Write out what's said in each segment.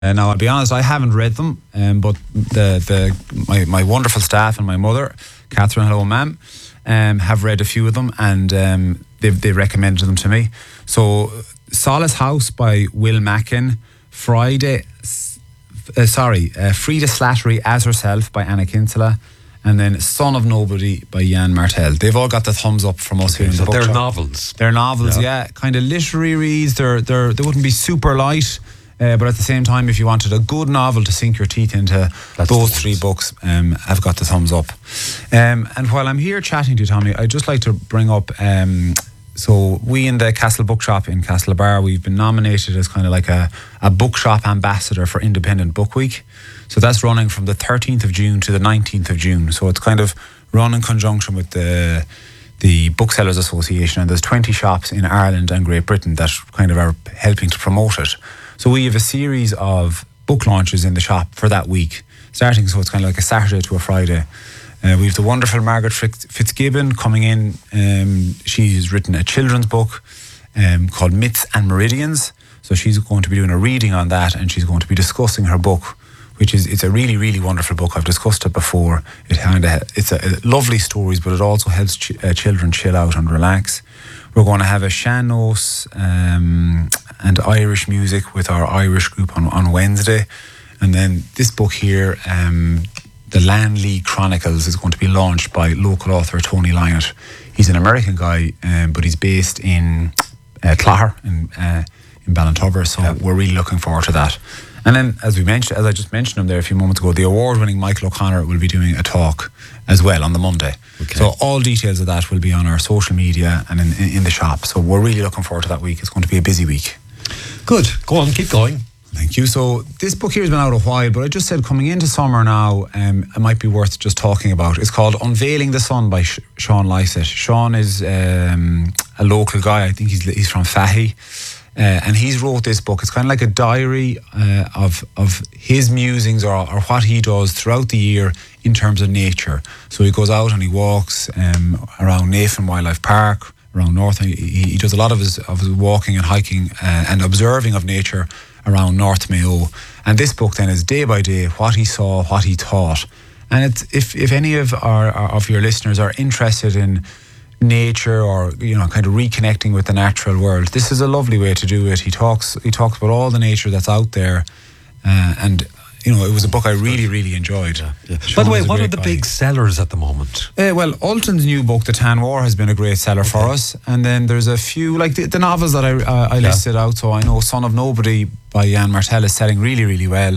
Now, I'll be honest, I haven't read them, but my wonderful staff and my mother, Catherine, hello, ma'am, have read a few of them, and they recommended them to me. So, Solace House by Will Mackin, Frida Slattery as Herself by Anna Kinsella, and then Son of Nobody by Jan Martel. They've all got the thumbs up from us here in the book. They're novels. They're novels, yeah. Kind of literary reads. They wouldn't be super light, but at the same time, if you wanted a good novel to sink your teeth into, those three books have got the thumbs up. And while I'm here chatting to you, Tommy, I'd just like to bring up, so we in the Castle Bookshop in Castlebar, we've been nominated as kind of like a bookshop ambassador for Independent Book Week. So that's running from the 13th of June to the 19th of June. So it's kind of run in conjunction with the Booksellers Association, and there's 20 shops in Ireland and Great Britain that kind of are helping to promote it. So we have a series of book launches in the shop for that week, starting, so it's kind of like a Saturday to a Friday. We have the wonderful Margaret Fitzgibbon coming in. She's written a children's book called Myths and Meridians. So she's going to be doing a reading on that, and she's going to be discussing her book, it's a really, really wonderful book. I've discussed it before. It's a lovely stories, but it also helps children chill out and relax. We're going to have a sean-nós and Irish music with our Irish group on Wednesday. And then this book here, The Lanley Chronicles, is going to be launched by local author Tony Lynott. He's an American guy, but he's based in Clogher in Ballintubber, so we're really looking forward to that. And then, as I just mentioned him there a few moments ago, the award-winning Michael O'Connor will be doing a talk as well on the Monday. Okay. So all details of that will be on our social media and in the shop. So we're really looking forward to that week. It's going to be a busy week. Good. Go on, keep going. Thank you. So this book here has been out a while, but I just said coming into summer now, it might be worth just talking about. It's called Unveiling the Sun by Sean Lycett. Sean is a local guy. I think he's from Fahy. And he's wrote this book. It's kind of like a diary of his musings or what he does throughout the year in terms of nature. So he goes out and he walks around Navan Wildlife Park, around North. He does a lot of his walking and hiking and observing of nature around North Mayo. And this book then is day by day what he saw, what he thought. And it's, if any of your listeners are interested in nature or kind of reconnecting with the natural world, this is a lovely way to do it. He talks about all the nature that's out there, and it was a book I really, really enjoyed. Yeah. By the way, what are the big sellers at the moment? Well, Ulton's new book, The Tan War, has been a great seller for us, and then there's a few like the novels that I listed out. So I know Son of Nobody by Jan Martel is selling really, really well.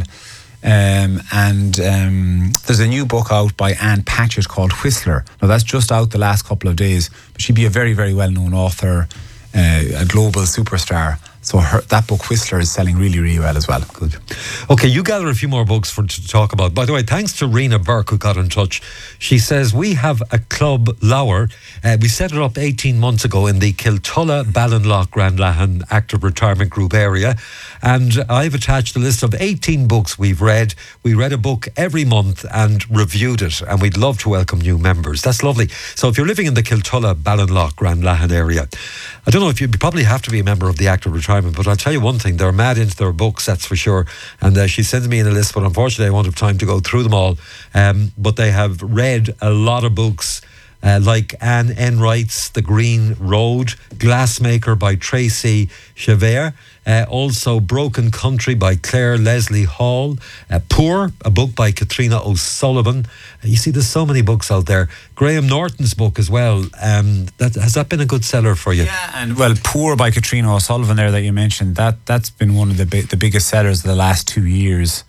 And there's a new book out by Anne Patchett called Whistler. Now that's just out the last couple of days, but she'd be a very, very well-known author, a global superstar. So that book Whistler is selling really, really well as well. Good. Okay, you gather a few more books to talk about. By the way, thanks to Rena Burke who got in touch. She says, we have a club, Lower. We set it up 18 months ago in the Kiltulla, Ballinlough, Grand Lahan Active Retirement Group area. And I've attached a list of 18 books we've read. We read a book every month and reviewed it. And we'd love to welcome new members. That's lovely. So if you're living in the Kiltulla, Ballinlough, Grand Lahan area, I don't know if you probably have to be a member of the Active Retirement, but I'll tell you one thing, they're mad into their books, that's for sure. And she sends me in a list, but unfortunately I won't have time to go through them all. But they have read a lot of books like Anne Enright's The Green Road, Glassmaker by Tracy Chevere, also Broken Country by Claire Leslie Hall, Poor, a book by Katrina O'Sullivan. You see, there's so many books out there. Graham Norton's book as well. Has that been a good seller for you? Yeah, and well, Poor by Katrina O'Sullivan there that you mentioned, that's been one of the biggest sellers of the last 2 years.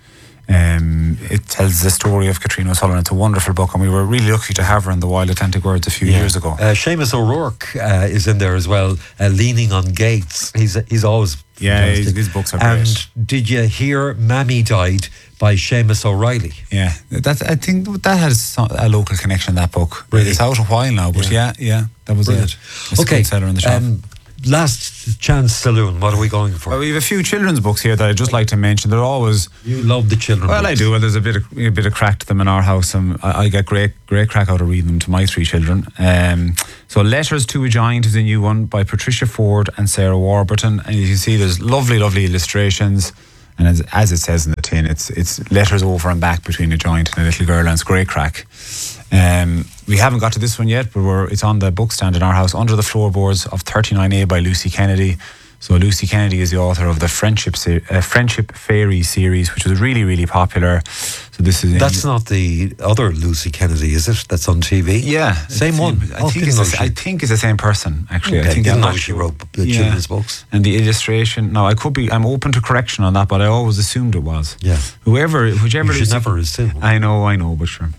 It tells the story of Katrina O'Sullivan. It's a wonderful book, and we were really lucky to have her in the Wild Atlantic Words a few years ago. Seamus O'Rourke is in there as well, Leaning on Gates. He's always fantastic. His books are great. And did you hear Mammy Died by Seamus O'Reilly? Yeah, I think that has a local connection, that book. Really? It's out a while now, but yeah that was a good seller in the shop. Last Chance Saloon, what are we going for? Well, we have a few children's books here that I'd just like to mention. They're always... You love the children's books. Well, I do. Well, there's a bit of crack to them in our house, and I get great crack out of reading them to my 3 children. So Letters to a Giant is a new one by Patricia Ford and Sarah Warburton, and you can see there's lovely, lovely illustrations. And as it says in the tin, it's letters over and back between a joint and a little girl, and it's great crack. We haven't got to this one yet, but it's on the book stand in our house, Under the Floorboards of 39A by Lucy Kennedy. So Lucy Kennedy is the author of the Friendship Fairy series, which was really, really popular. So that's not the other Lucy Kennedy, is it? That's on TV. Yeah, same one. I think it's the same person. Actually, okay. I think didn't know she wrote children's books. And the illustration. No, I'm open to correction on that, but I always assumed it was. Yeah. Whichever. You should never assume. I know, but sure.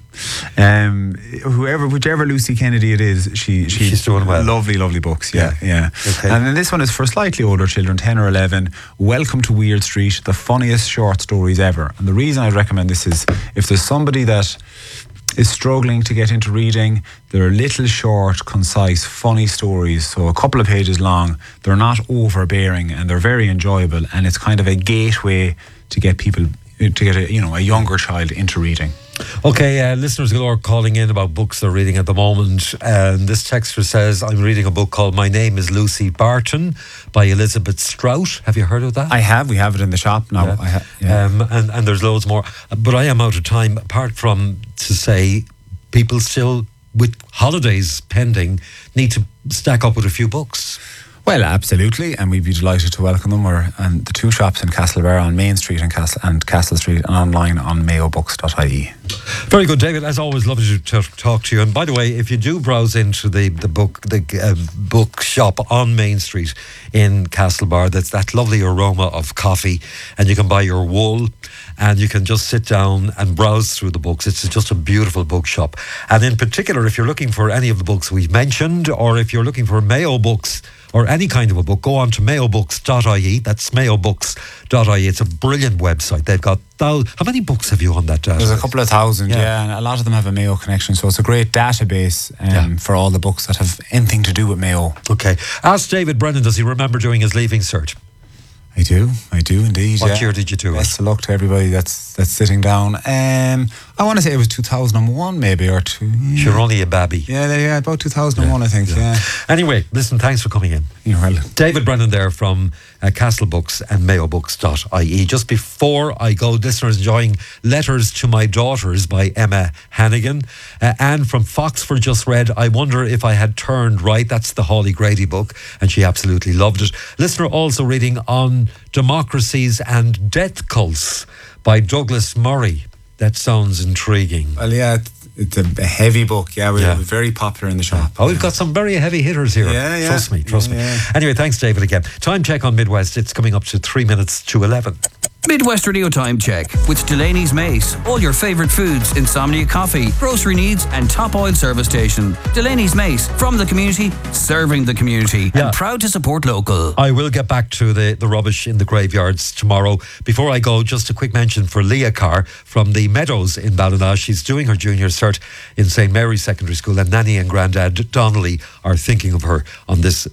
Whichever Lucy Kennedy it is, she's doing well. Lovely books. Yeah. Okay. And then this one is for slightly older children, 10 or 11. Welcome to Weird Street, the funniest short stories ever. And the reason I'd recommend this is if there's somebody that is struggling to get into reading, they're little, short, concise, funny stories, so a couple of pages long. They're not overbearing and they're very enjoyable, and it's kind of a gateway to get people, to get a younger child into reading. Okay, listeners galore calling in about books they're reading at the moment. And this texter says, I'm reading a book called My Name is Lucy Barton by Elizabeth Strout. Have you heard of that? I have. We have it in the shop now. Yeah. And there's loads more. But I am out of time, apart from to say people still, with holidays pending, need to stack up with a few books. Well, absolutely, and we'd be delighted to welcome them. We're and the two shops in Castlebar on Main Street and Castle Street, and online on mayobooks.ie. Very good, David. As always, lovely to talk to you. And by the way, if you do browse into the book shop on Main Street in Castlebar, that's that lovely aroma of coffee, and you can buy your wool, and you can just sit down and browse through the books. It's just a beautiful bookshop. And in particular, if you're looking for any of the books we've mentioned, or if you're looking for Mayo Books or any kind of a book, go on to mayobooks.ie. That's mayobooks.ie. It's a brilliant website. They've got how many books have you on that database? There's a couple of thousand, and a lot of them have a Mayo connection, so it's a great database for all the books that have anything to do with Mayo. Okay. Ask David Brennan, does he remember doing his Leaving Cert? I do indeed. What year did you do it? Best of luck to everybody that's sitting down. I want to say it was 2001 maybe, or two. Yeah. You're only a babby. Yeah, about 2001 I think, yeah. Anyway, listen, thanks for coming in. You're welcome. David Brennan there from Castle Books and mayobooks.ie. Just before I go, listeners enjoying Letters to My Daughters by Emma Hannigan. Anne from Foxford just read I Wonder If I Had Turned Right. That's the Hawley Grady book, and she absolutely loved it. Listener also reading On Democracies and Death Cults by Douglas Murray. That sounds intriguing. Well, yeah, it's a heavy book. Yeah, we're very popular in the shop. Oh, we've got some very heavy hitters here. Yeah. Trust me. Yeah. Anyway, thanks, David, again. Time check on Midwest. It's coming up to 3 minutes to 11. Midwest Radio Time Check with Delaney's Mace. All your favourite foods, insomnia coffee, grocery needs and top oil service station. Delaney's Mace, from the community, serving the community, and proud to support local. I will get back to the rubbish in the graveyards tomorrow. Before I go, just a quick mention for Leah Carr from the Meadows in Ballina. She's doing her junior cert in St. Mary's Secondary School, and Nanny and Grandad Donnelly are thinking of her on this